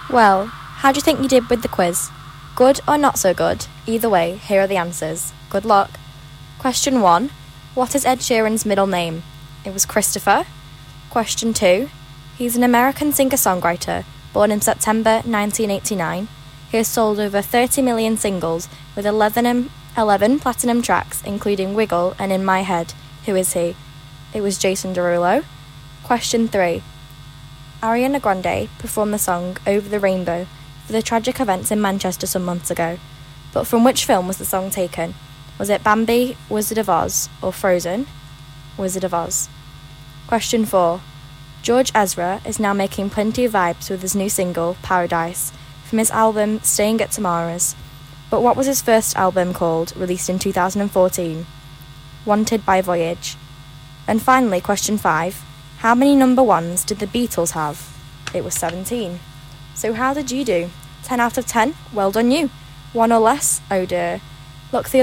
Well, how do you think you did with the quiz? Good or not so good? Either way, here are the answers. Good luck. Question 1. What is Ed Sheeran's middle name? It was Christopher. Question 2. He's an American singer-songwriter, born in September 1989. He has sold over 30 million singles with 11 platinum tracks, including Wiggle and In My Head. Who is he? It was Jason Derulo. Question 3. Ariana Grande performed the song Over the Rainbow for the tragic events in Manchester some months ago. But from which film was the song taken? Was it Bambi, Wizard of Oz, or Frozen? Wizard of Oz. Question 4. George Ezra is now making plenty of vibes with his new single, Paradise, from his album Staying at Tamara's. But what was his first album called, released in 2014? Wanted by Voyage. And finally, question 5. How many number ones did the Beatles have? It was 17. So how did you do? 10 out of 10? Well done you. 1 or less? Oh dear. Look, the